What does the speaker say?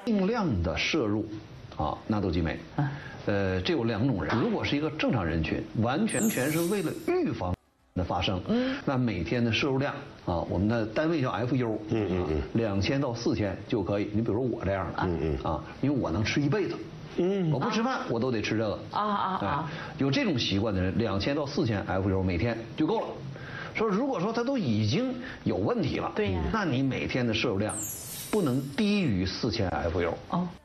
定量的摄入纳豆激酶。这有2种人，如果是一个正常人群，完全是为了预防的发生，那每天的摄入量我们的单位叫 FU，2000到4000就可以。你比如说我这样的，因为我能吃一辈子，我不吃饭我都得吃这个有这种习惯的人，2000到4000 FU 每天就够了。说如果说他都已经有问题了，对呀，那你每天的摄入量不能低于4000 FU。